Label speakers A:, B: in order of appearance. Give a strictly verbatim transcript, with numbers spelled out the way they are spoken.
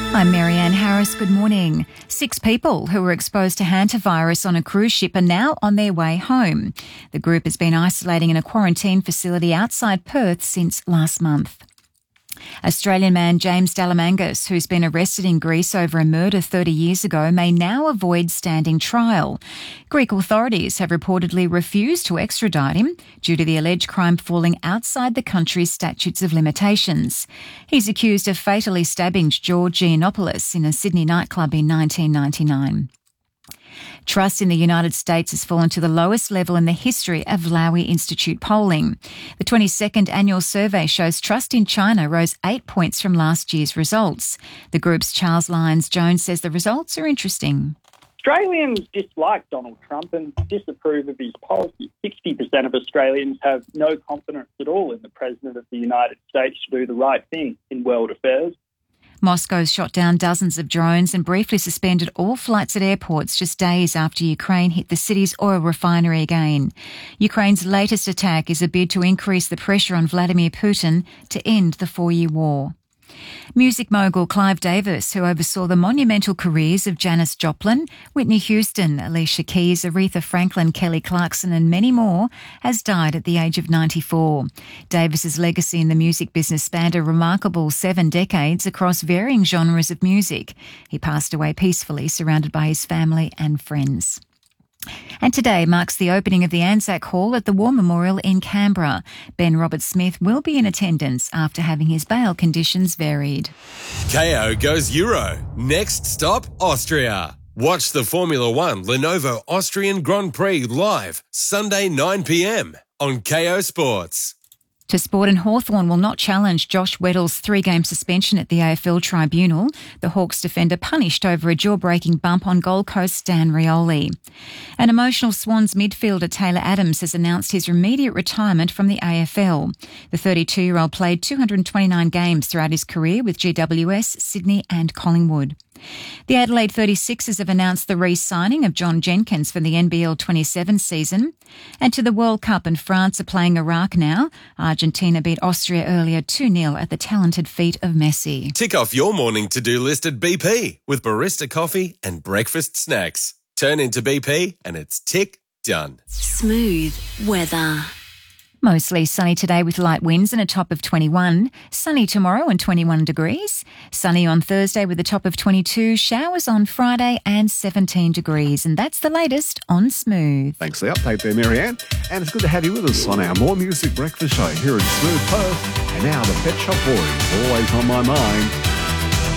A: I'm Marianne Harris. Good morning. Six people who were exposed to hantavirus on a cruise ship are now on their way home. The group has been isolating in a quarantine facility outside Perth since last month. Australian man James Dalamangas, who's been arrested in Greece over a murder thirty years ago, may now avoid standing trial. Greek authorities have reportedly refused to extradite him due to the alleged crime falling outside the country's statutes of limitations. He's accused of fatally stabbing George Giannopoulos in a Sydney nightclub in nineteen ninety-nine. Trust in the United States has fallen to the lowest level in the history of Lowy Institute polling. The twenty-second annual survey shows trust in China rose eight points from last year's results. The group's Charles Lyons-Jones says the results are interesting.
B: Australians dislike Donald Trump and disapprove of his policy. sixty percent of Australians have no confidence at all in the President of the United States to do the right thing in world affairs.
A: Moscow's shot down dozens of drones and briefly suspended all flights at airports just days after Ukraine hit the city's oil refinery again. Ukraine's latest attack is a bid to increase the pressure on Vladimir Putin to end the four-year war. Music mogul Clive Davis, who oversaw the monumental careers of Janis Joplin, Whitney Houston, Alicia Keys, Aretha Franklin, Kelly Clarkson and many more, has died at the age of ninety-four. Davis's legacy in the music business spanned a remarkable seven decades across varying genres of music. He passed away peacefully, surrounded by his family and friends. And today marks the opening of the Anzac Hall at the War Memorial in Canberra. Ben Roberts-Smith will be in attendance after having his bail conditions varied.
C: K O goes Euro. Next stop, Austria. Watch the Formula One Lenovo Austrian Grand Prix live Sunday nine p m on K O Sports.
A: To sport, and Hawthorn will not challenge Josh Weddle's three-game suspension at the A F L tribunal. The Hawks defender punished over a jaw-breaking bump on Gold Coast's Dan Rioli. An emotional Swans midfielder Taylor Adams has announced his immediate retirement from the A F L. The thirty-two-year-old played two hundred twenty-nine games throughout his career with G W S, Sydney and Collingwood. The Adelaide thirty-sixers have announced the re-signing of John Jenkins for the N B L twenty-seven season. And to the World Cup, and France are playing Iraq now. Argentina beat Austria earlier two nil at the talented feet of Messi.
C: Tick off your morning to-do list at B P with barista coffee and breakfast snacks. Turn into B P and it's tick done.
D: Smooth weather.
A: Mostly sunny today with light winds and a top of twenty-one. Sunny tomorrow and twenty-one degrees. Sunny on Thursday with a top of twenty-two. Showers on Friday and seventeen degrees. And that's the latest on Smooth.
E: Thanks for the update there, Marianne. And it's good to have you with us on our More Music Breakfast Show here in Smooth Perth. And now the Pet Shop Boys, always on my mind.